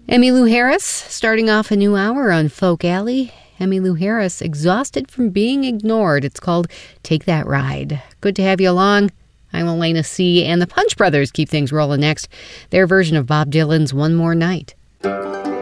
Emmylou Harris, starting off a new hour on Folk Alley. Emmylou Harris, Exhausted from Being Ignored. It's called Take That Ride. Good to have you along. I'm Elena C., and the Punch Brothers keep things rolling next. Their version of Bob Dylan's One More Night.